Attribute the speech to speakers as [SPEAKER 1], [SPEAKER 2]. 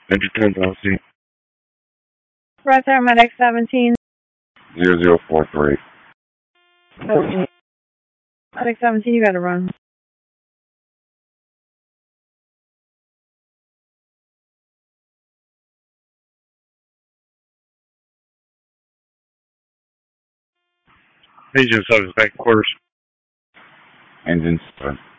[SPEAKER 1] Engine 10, Velocity.
[SPEAKER 2] Right there, Medic 17.
[SPEAKER 1] 0043.
[SPEAKER 2] Medic 17, you gotta run.
[SPEAKER 1] Engine 7 back quarters.
[SPEAKER 3] Engine 7.